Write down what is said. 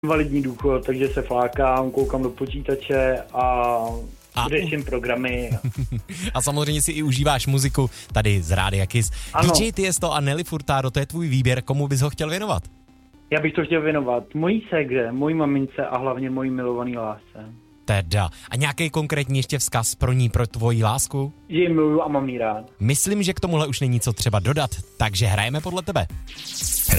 invalidní důchod, takže se flákám, koukám do počítače a řeším programy. A samozřejmě si i užíváš muziku tady z Rádia Kiss. DJ Tiesto a Nelly Furtado, to je tvůj výběr, komu bys ho chtěl věnovat? Já bych to chtěl věnovat mojí ségře, mojí mamince a hlavně mojí milovaný lásce. Teda. A nějaký konkrétní ještě vzkaz pro ní, pro tvoji lásku? Že ji miluju a mám jí rád. Myslím, že k tomuhle už není co třeba dodat, takže hrajeme podle tebe.